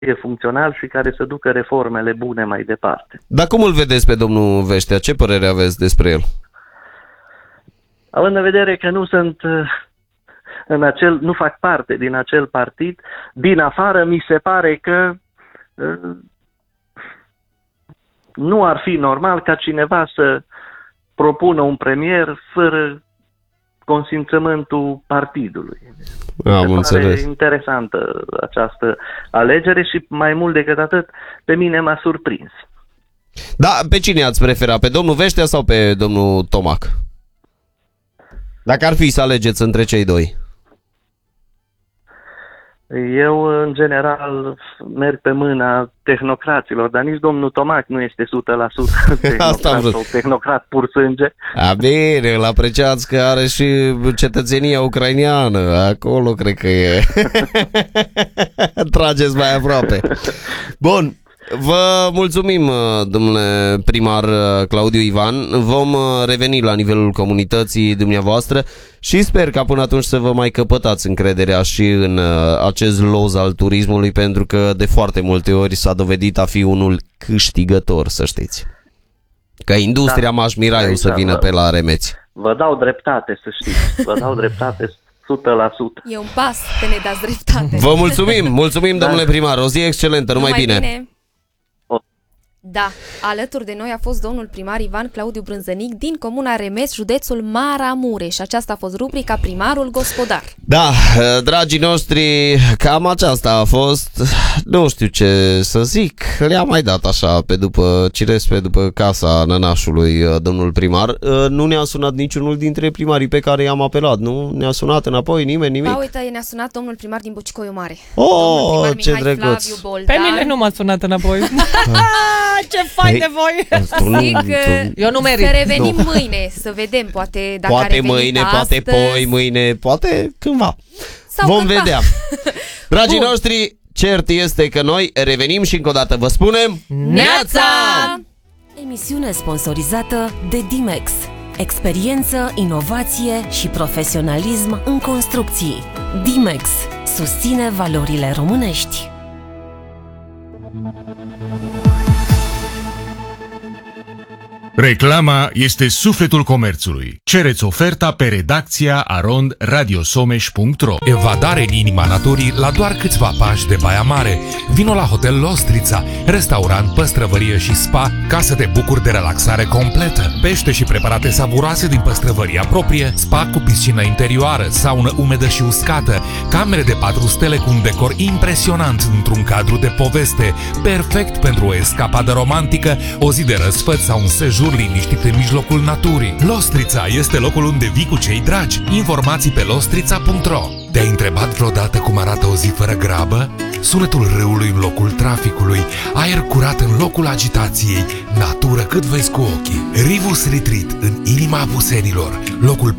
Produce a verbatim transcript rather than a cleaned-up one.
fie funcțional și care să ducă reformele bune mai departe. Dar cum îl vedeți pe domnul Veștea? Ce părere aveți despre el? Având în vedere că nu sunt în acel, nu fac parte din acel partid, din afară mi se pare că uh, nu ar fi normal ca cineva să propună un premier fără consimțământul partidului. Am se înțeles. pare interesantă această alegere și mai mult decât atât, pe mine m-a surprins. Da, pe cine ați prefera? Pe domnul Veștea sau pe domnul Tomac? Dacă ar fi să alegeți între cei doi. Eu, în general, merg pe mâna tehnocraților, dar nici domnul Tomac nu este o sută la sută tehnocrat sau tehnocrat pur sânge. A, bine, îl apreciați că are și cetățenia ucraineană. Acolo cred că e. Trageți mai aproape. Bun. Vă mulțumim, domnule primar Claudiu Ivan. Vom reveni la nivelul comunității dumneavoastră și sper ca până atunci să vă mai căpătați încrederea și în acest loz al turismului, pentru că de foarte multe ori s-a dovedit a fi unul câștigător, să știți. Că industria da, m-aș mira eu să vină vă, pe la Remeți. Vă dau dreptate, să știți. Vă dau dreptate o sută la sută. E un pas să ne dați dreptate. Vă mulțumim, mulțumim da. Domnule primar. O zi excelentă, numai, numai bine. bine. Da, alături de noi a fost domnul primar Ivan Claudiu Brânzănic din comuna Remeți, județul Maramureș. Aceasta a fost rubrica Primarul Gospodar. Da, dragii noștri, cam aceasta a fost. Nu știu ce să zic. Le-am mai dat așa pe după ciresc, pe după casa nănașului, domnul primar. Nu ne-a sunat niciunul dintre primarii pe care i-am apelat, nu? Ne-a sunat înapoi nimeni, nimic? Da, uite, ne-a sunat domnul primar din Bucicoiu Mare. Oh, ce drăguț! Pe mine nu m-a sunat înapoi. Ce fain de voi! Zic că eu nu merit. să revenim nu. mâine, să vedem, poate dacă poate a mâine, astăzi. poate poi, mâine, poate cândva. Sau vom cândva. vedea. Dragii Bun. noștri, cert este că noi revenim și încă o dată vă spunem Neața! Emisiune sponsorizată de Dimex. Experiență, inovație și profesionalism în construcții. Dimex susține valorile românești. Reclama este sufletul comerțului. Cereți oferta pe redacția arond radiosomeș punct ro. Evadare în inima naturii la doar câțiva pași de Baia Mare. Vino la Hotel Lostrița, restaurant, păstrăvărie și spa, ca să te bucuri de relaxare completă. Pește și preparate savuroase din păstrăvăria proprie, spa cu piscină interioară, saună umedă și uscată, camere de patru stele cu un decor impresionant într-un cadru de poveste, perfect pentru o escapadă romantică, o zi de răsfăț sau un sejur liniștit în mijlocul naturii. Lostrița este locul unde vii cu cei dragi. Informații pe lostrița punct ro. Te-ai întrebat vreodată cum arată o zi fără grabă? Sunetul râului în locul traficului, aer curat în locul agitației, natură cât vezi cu ochii. Rivus Retreat în inima Abusenilor, locul